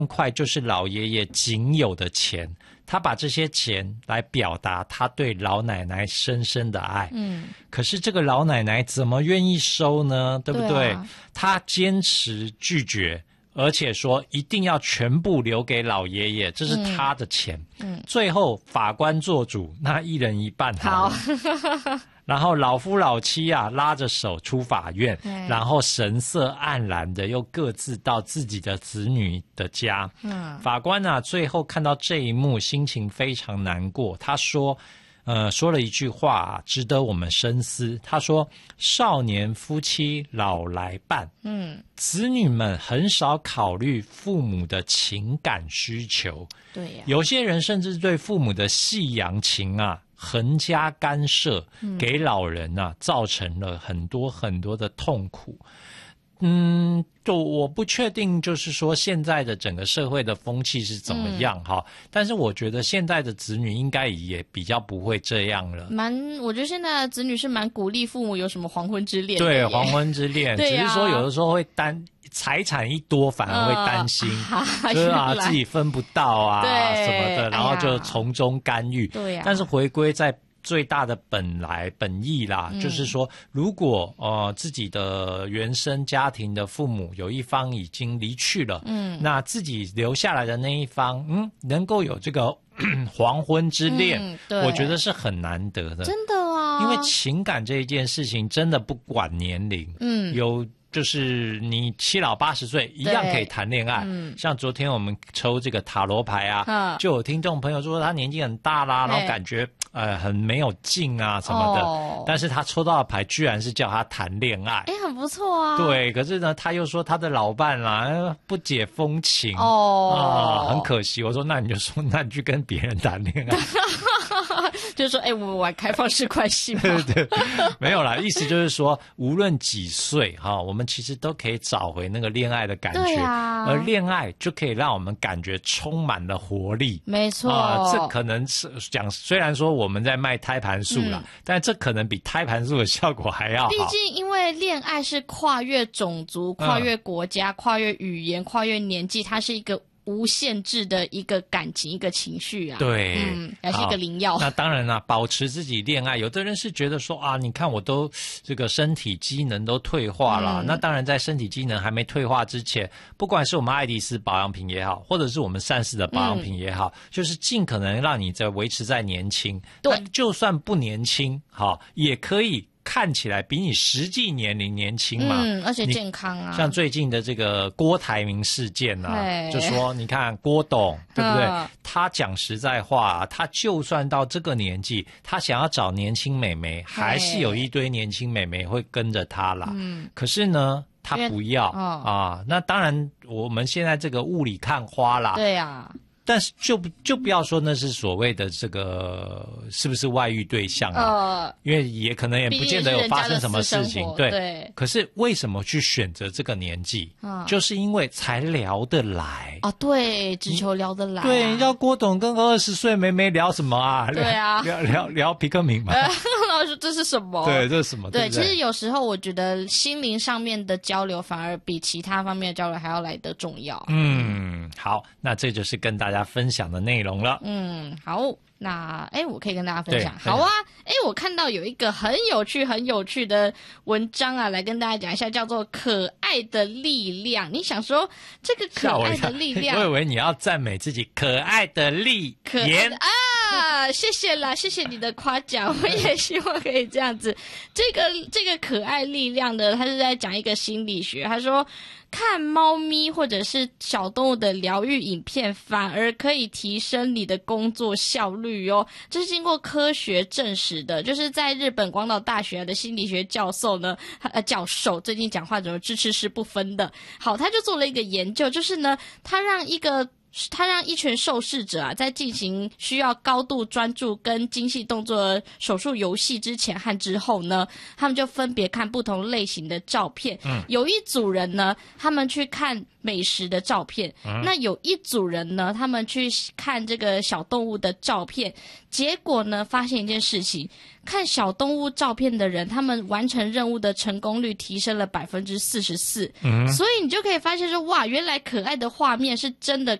块就是老爷爷仅有的钱，他把这些钱来表达他对老奶奶深深的爱。可是这个老奶奶怎么愿意收呢？对不对？他坚持拒绝，而且说一定要全部留给老爷爷，这是他的钱。最后法官做主，那一人一半好了。然后老夫老妻啊拉着手出法院，然后神色黯然的又各自到自己的子女的家。法官啊最后看到这一幕，心情非常难过。他说了一句话值得我们深思。他说：少年夫妻老来伴。子女们很少考虑父母的情感需求。对呀，有些人甚至对父母的夕阳情啊横加干涉，给老人啊造成了很多很多的痛苦。就我不确定，就是说现在的整个社会的风气是怎么样哈，但是我觉得现在的子女应该也比较不会这样了。我觉得现在的子女是蛮鼓励父母有什么黄昏之恋的。对，黄昏之恋，只是说有的时候会财产一多反而会担心，就是自己分不到啊什么的，然后就从中干预。对呀，但是回归在最大的本意啦，就是说如果自己的原生家庭的父母有一方已经离去了，那自己留下来的那一方能够有这个黄昏之恋，我觉得是很难得的。真的啊，因为情感这一件事情真的不管年龄，就是你七老80岁一样可以谈恋爱。像昨天我们抽这个塔罗牌啊，就有听众朋友说他年纪很大啦，然后感觉很没有劲啊什么的，但是他抽到的牌居然是叫他谈恋爱， 很不错啊。对， 可是呢他又说他的老伴啦不解风情很可惜。我说那你就说那你去跟别人谈恋爱。 就是说我们玩开放式关系嘛。 对，没有啦，意思就是说无论几岁我们其实都可以找回那个恋爱的感觉。而恋爱就可以让我们感觉充满了活力。 没错这可能是虽然说我们在卖胎盘素啦，但这可能比胎盘素的效果还要好。 毕竟因为恋爱是跨越种族、跨越国家、跨越语言、跨越年纪，它是一个无限制的一个感情，一个情绪啊。 对， 还是一个灵药。 那当然啦，保持自己恋爱，有的人是觉得说你看我都这个身体机能都退化了。那当然在身体机能还没退化之前，不管是我们爱丽丝保养品也好，或者是我们善事的保养品也好，就是尽可能让你维持在年轻。对，就算不年轻也可以看起来比你实际年龄年轻嘛， 而且健康啊。 像最近的这个郭台铭事件就说你看郭董对不对？他讲实在话他就算到这个年纪，他想要找年轻美眉，还是有一堆年轻美眉会跟着他啦。可是呢他不要那当然我们现在这个雾里看花啦。 对啊， 但是就不要说那是所谓的这个是不是外遇对象因为也可能也不见得有发生什么事情。对，可是为什么去选择这个年纪？就是因为才聊得来对，只求聊得来。 对，你知道郭董跟20岁妹妹聊什么啊？ 对啊， 聊皮克敏嘛。 然后说这是什么？ 对，这是什么？对， 其实有时候我觉得心灵上面的交流反而比其他方面的交流还要来得重要。 好，那这就是跟大家分享的内容了。 好，那我可以跟大家分享。好啊，我看到有一个很有趣的文章啊，来跟大家讲一下，叫做可爱的力量。你想说这个可爱的力量， 我以为你要赞美自己可爱的力言谢谢啦，谢谢你的夸奖，我也希望可以这样子。这个可爱力量的，他是在讲一个心理学，他说看猫咪或者是小动物的疗愈影片，反而可以提升你的工作效率哦。这是经过科学证实的，就是在日本广岛大学的心理学教授最近讲话怎么支持是不分的。好，他就做了一个研究，就是呢，他让一个他让一群受试者啊，在进行需要高度专注跟精细动作的手术游戏之前和之后呢，他们就分别看不同类型的照片。有一组人呢，他们去看美食的照片，那有一组人呢，他们去看这个小动物的照片，结果呢，发现一件事情，看小动物照片的人，他们完成任务的成功率提升了44%。所以你就可以发现说，哇，原来可爱的画面是真的